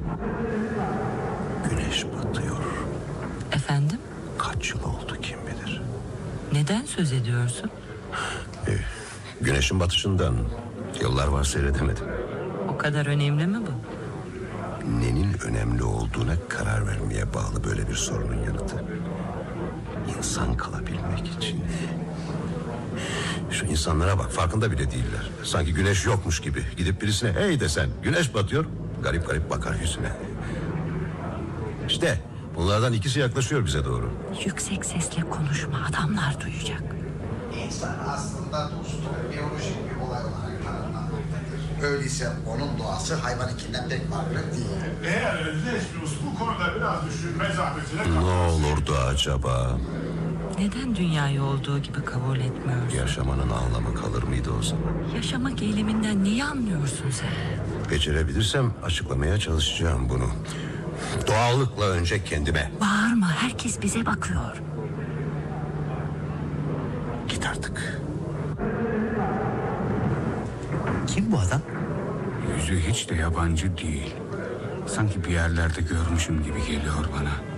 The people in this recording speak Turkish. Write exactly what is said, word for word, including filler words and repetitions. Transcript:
Güneş batıyor. Efendim? Kaç yıl oldu kim bilir. Neden söz ediyorsun? Ee, güneşin batışından yıllar var seyredemedim. O kadar önemli mi bu? Nenin önemli olduğuna karar vermeye bağlı böyle bir sorunun yanıtı. İnsan kalabilmek için. Şu insanlara bak, farkında bile değiller. Sanki güneş yokmuş gibi. Gidip birisine hey desen, güneş batıyor, garip garip bakar yüzüne. İşte bunlardan ikisi yaklaşıyor bize doğru. Yüksek sesle konuşma, adamlar duyacak. İnsan aslında dostum biyolojik bir olay olarak tanımlanmaktadır. Öyleyse onun doğası hayvanınkinden pek farklı değil. Eğer Lesbos bu konuda biraz düşünme zahmetine Ne kalmaz. olurdu acaba? Neden dünyayı olduğu gibi kabul etmiyorsun? Yaşamanın anlamı kalır mıydı o zaman? Yaşamak eyleminden neyi anlıyorsun sen? Becerebilirsem açıklamaya çalışacağım bunu. Doğallıkla önce kendime. Bağırma, herkes bize bakıyor. Git artık. Kim bu adam? Yüzü hiç de yabancı değil. Sanki bir yerlerde görmüşüm gibi geliyor bana.